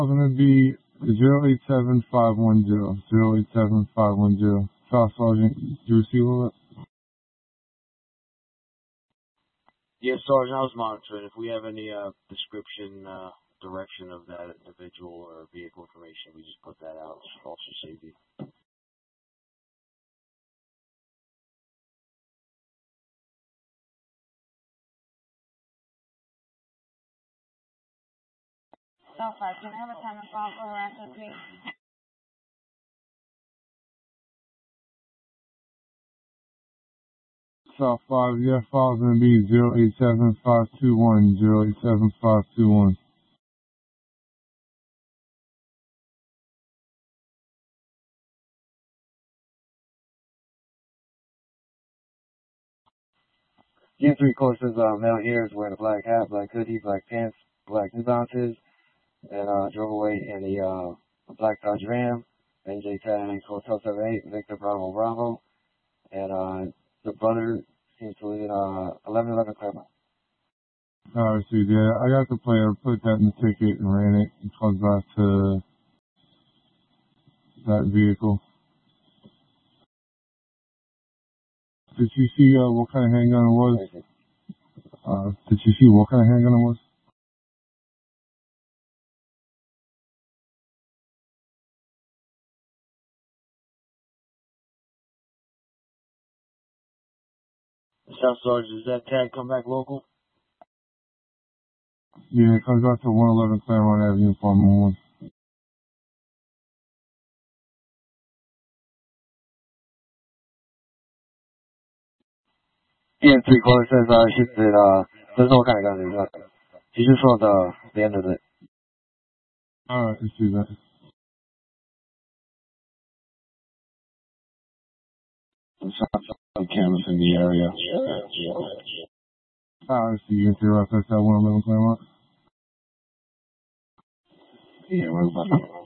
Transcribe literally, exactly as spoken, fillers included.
Going to be zero eight seven five one zero. zero eight seven five one zero. Staff Sergeant, you receive all that? Yes, Sergeant, I was monitoring. If we have any uh, description, uh, direction of that individual or vehicle information, we just put that out. Officer safety. South five, can I have a time and file for harassment, please? South five, your file's going to be zero eight seven five two one. zero eight seven five two one. G three courses, uh, male here is wearing a black hat, black hoodie, black pants, black New Balances, and uh, drove away in the uh, black Dodge Ram, N J tag Hotel seven eight, Victor Bravo Bravo, and uh, the brother seems to live in uh, eleven eleven Claremont. Alright, see, yeah, I got the player, put that in the ticket and ran it and comes back to that vehicle. Did you see uh, what kind of handgun it was? Uh, did you see what kind of handgun it was? South Sergeant, does that tag come back local? Yeah, it comes back to one eleven Claremont Avenue, Farm one. Yeah, three caller says uh, she said uh, there's no kind of gun there. Nothing. She just saw the the end of it. Alright, let's do that. Some cameras in the area. Alright, so you can see right past that one eleven Claremont? Yeah, we're about to